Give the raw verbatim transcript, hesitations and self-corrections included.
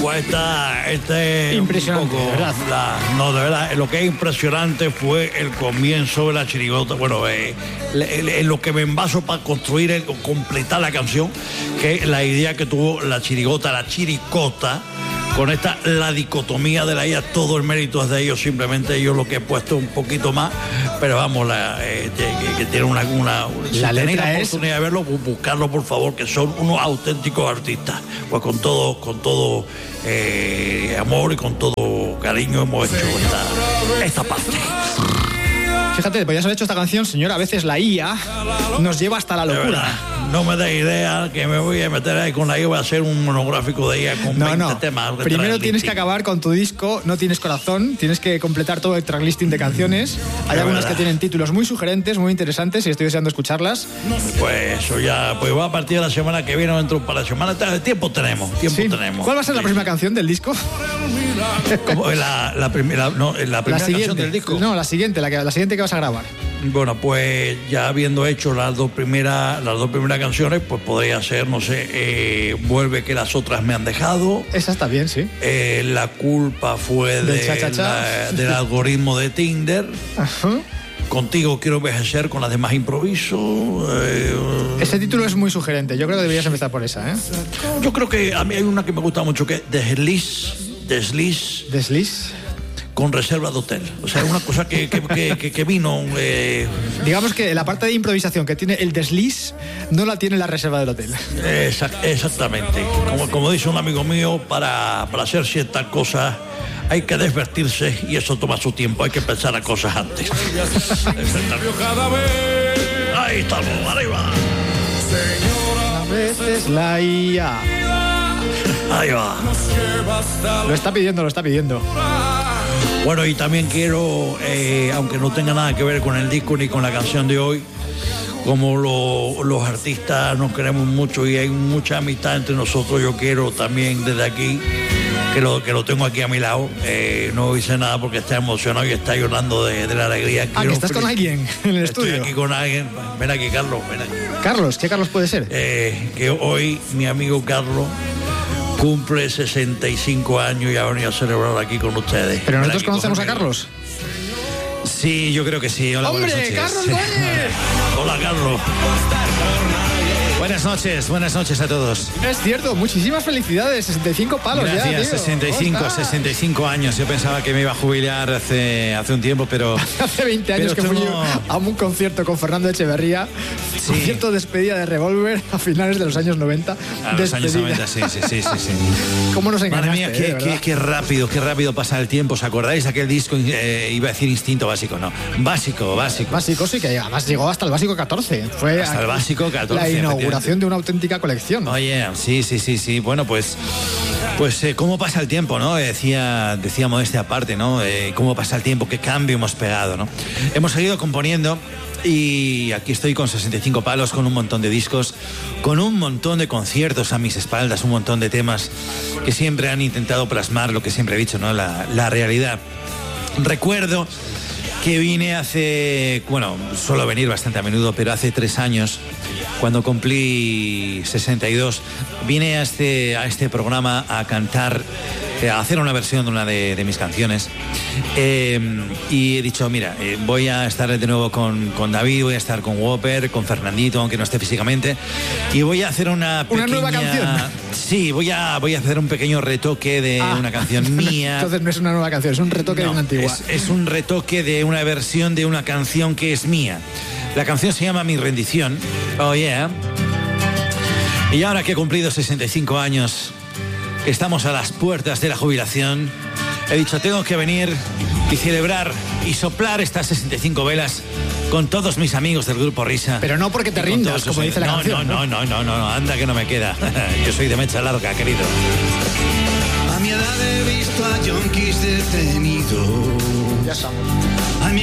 Pues esta, este impresionante, un poco, de verdad. La, no, de verdad, lo que es impresionante fue el comienzo de la chirigota. Bueno, eh, le, le, lo que me envaso para construir, el, completar la canción, que es la idea que tuvo la chirigota, la chiricota, con esta, la dicotomía de la ella, todo el mérito es de ellos, simplemente yo lo que he puesto un poquito más, pero vamos, la, eh, que, que tiene una, una si la tenéis letra la es... oportunidad de verlo, buscarlo por favor, que son unos auténticos artistas, pues con todo, con todo eh, amor y con todo cariño hemos hecho esta, esta parte. Fíjate, podías haber hecho esta canción, señor, a veces la I A nos lleva hasta la locura. No me da idea que me voy a meter ahí con la I A, voy a hacer un monográfico de ella con no, veinte no. temas. Primero tienes que acabar con tu disco, No tienes corazón, tienes que completar todo el tracklisting de canciones. Hay de algunas verdad. que tienen títulos muy sugerentes, muy interesantes y estoy deseando escucharlas. Pues eso ya, pues va a partir de la semana que viene o dentro para la semana. Tiempo tenemos, tiempo Sí. tenemos. ¿Cuál va a ser la próxima canción del disco? Como la, la primera, no, la primera La canción siguiente. del disco. No, la siguiente, la, que, la siguiente que vas a grabar. Bueno, pues ya habiendo hecho las dos primeras, las dos primeras canciones, pues podría ser, no sé, eh, Vuelve que las otras me han dejado. Esa está bien, sí. Eh, la culpa fue Del de cha, cha, cha. la- del algoritmo de Tinder. Ajá. Contigo quiero envejecer, con las demás improviso. Eh, Ese título es muy sugerente. Yo creo que deberías empezar por esa, ¿eh? yo creo que a mí hay una que me gusta mucho, que es Desliz, Desliz. Desliz. Con reserva de hotel. O sea, una cosa que, que, que, que, que vino... Eh, Digamos que la parte de improvisación que tiene el desliz no la tiene la reserva del hotel. exact, exactamente. Como, como dice un amigo mío, para, para hacer ciertas cosas hay que desvestirse y eso toma su tiempo. Hay que pensar las cosas antes. Ahí estamos, arriba. A veces la I A. Ahí va. Lo está pidiendo, lo está pidiendo. Bueno, y también quiero, eh, aunque no tenga nada que ver con el disco ni con la canción de hoy, como lo, los artistas nos queremos mucho y hay mucha amistad entre nosotros, yo quiero también desde aquí, que lo, que lo tengo aquí a mi lado, eh, no hice nada porque está emocionado y está llorando de, de la alegría. Ah, Quiero que estás con feliz- alguien en el Estoy estudio. aquí con alguien. Ven aquí, Carlos, ven aquí. Carlos, ¿qué Carlos puede ser? Eh, que hoy mi amigo Carlos cumple sesenta y cinco años y ha venido a celebrar aquí con ustedes. Pero Ven nosotros aquí, conocemos a cógeme. Carlos. Sí, yo creo que sí. Hola, buenas ¡Hombre, noches. Carlos Gómez! Hola, Carlos. Buenas noches, buenas noches a todos. Es cierto, muchísimas felicidades. sesenta y cinco palos ya, Gracias, tío. sesenta y cinco, ¿Cómo está? sesenta y cinco años. Yo pensaba que me iba a jubilar hace, hace un tiempo, pero... Hace veinte años pero que fui tengo- a un concierto con Fernando Echeverría. Sí. Concierto de despedida de Revolver a finales de los años noventa. A los años Despedida. noventa, sí, sí, sí, sí, sí. ¿Cómo nos Madre engañaste? mía, eh, qué, de verdad? qué, qué rápido, qué rápido pasa el tiempo. ¿Os acordáis de aquel disco? Eh, iba a decir instinto básico, no. Básico, básico. Básico, sí, que además llegó hasta el básico catorce. Fue Hasta el aquí básico catorce, la inauguración efectivamente. de una auténtica colección. Oye, sí, sí, sí, sí. Bueno, pues, pues eh, cómo pasa el tiempo, ¿no? Eh, Decía, decía Modestia aparte, ¿no? Eh, cómo pasa el tiempo, qué cambio hemos pegado, ¿no? Hemos seguido componiendo y aquí estoy con sesenta y cinco palos, con un montón de discos, con un montón de conciertos a mis espaldas, un montón de temas que siempre han intentado plasmar lo que siempre he dicho, ¿no? La, la realidad. Recuerdo que vine hace, bueno, suelo venir bastante a menudo, pero hace tres años, cuando cumplí sesenta y dos, vine a este, a este programa a cantar, eh, a hacer una versión de una de, de mis canciones. Eh, y he dicho, mira, eh, voy a estar de nuevo con, con David, voy a estar con Whopper, con Fernandito, aunque no esté físicamente, y voy a hacer una pequeña... ¿Una nueva canción? Sí, voy a, voy a hacer un pequeño retoque de Ah. una canción mía. Entonces no es una nueva canción, es un retoque de No, una antigua. Es, es un retoque de una versión de una canción que es mía. La canción se llama Mi Rendición. Oh, yeah. Y ahora que he cumplido sesenta y cinco años, estamos a las puertas de la jubilación, he dicho, tengo que venir y celebrar y soplar estas sesenta y cinco velas con todos mis amigos del grupo Risa. Pero no porque te Y con rindas, todos como sus- dice la no, canción, No, no, no, no, no, anda que no me queda. Yo soy de mecha larga, querido. A mi edad he visto a yonkis detenidos. Ya estamos. A mi